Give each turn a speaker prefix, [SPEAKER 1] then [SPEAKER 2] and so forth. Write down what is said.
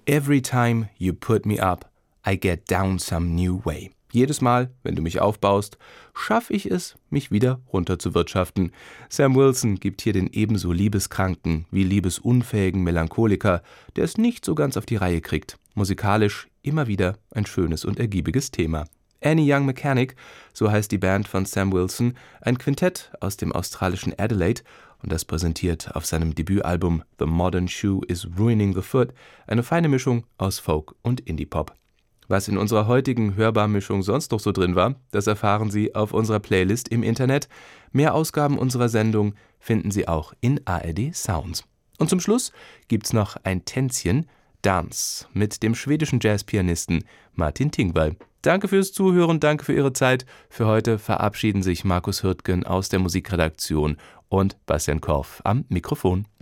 [SPEAKER 1] Every time you put me up, I get down some new way. Jedes Mal, wenn du mich aufbaust, schaffe ich es, mich wieder runterzuwirtschaften. Sam Wilson gibt hier den ebenso liebeskranken wie liebesunfähigen Melancholiker, der es nicht so ganz auf die Reihe kriegt. Musikalisch immer wieder ein schönes und ergiebiges Thema. Annie Young Mechanic, so heißt die Band von Sam Wilson, ein Quintett aus dem australischen Adelaide, und das präsentiert auf seinem Debütalbum The Modern Shoe is Ruining the Foot eine feine Mischung aus Folk und Indie-Pop. Was in unserer heutigen Hörbarmischung sonst noch so drin war, das erfahren Sie auf unserer Playlist im Internet. Mehr Ausgaben unserer Sendung finden Sie auch in ARD Sounds. Und zum Schluss gibt's noch ein Tänzchen, Dance, mit dem schwedischen Jazzpianisten Martin Tingvall. Danke fürs Zuhören, danke für Ihre Zeit. Für heute verabschieden sich Markus Hürtgen aus der Musikredaktion und Bastian Korff am Mikrofon.